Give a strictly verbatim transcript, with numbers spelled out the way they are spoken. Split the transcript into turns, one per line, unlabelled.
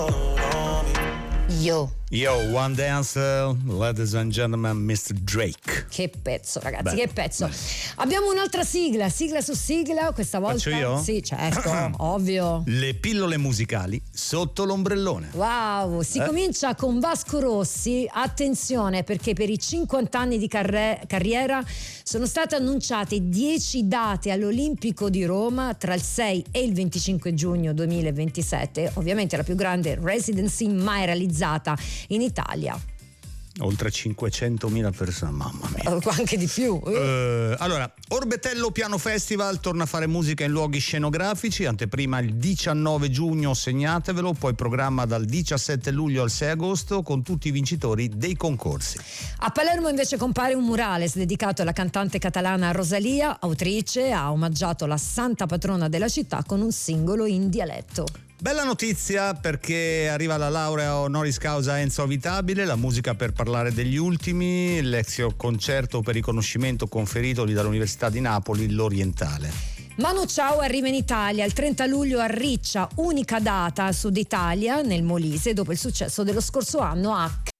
Yo.
Yo, One Dance, ladies and gentlemen, mister Drake.
Che pezzo, ragazzi,
Beh,
che pezzo.
beh.
Abbiamo un'altra sigla, sigla su sigla, questa volta.
Faccio io?
Sì, certo, ovvio.
Le pillole musicali sotto l'ombrellone.
Wow, si
Eh?
comincia con Vasco Rossi. Attenzione, perché per i cinquanta anni di carre- carriera sono state annunciate dieci date all'Olimpico di Roma tra il sei e il venticinque giugno duemilaventisette. Ovviamente la più grande residency mai realizzata in Italia.
Oltre cinquecentomila persone, mamma mia.
Anche di più.
Eh, allora, Orbetello Piano Festival torna a fare musica in luoghi scenografici, anteprima il diciannove giugno, segnatevelo, poi programma dal diciassette luglio al sei agosto con tutti i vincitori dei concorsi.
A Palermo invece compare un murales dedicato alla cantante catalana Rosalía, autrice, ha omaggiato la santa patrona della città con un singolo in dialetto.
Bella notizia, perché arriva la laurea honoris causa Enzo Avitabile, la musica per parlare degli ultimi, l'exio concerto per riconoscimento conferitogli dall'Università di Napoli, l'Orientale.
Manu Chao arriva in Italia il trenta luglio a Riccia, unica data a Sud Italia nel Molise dopo il successo dello scorso anno a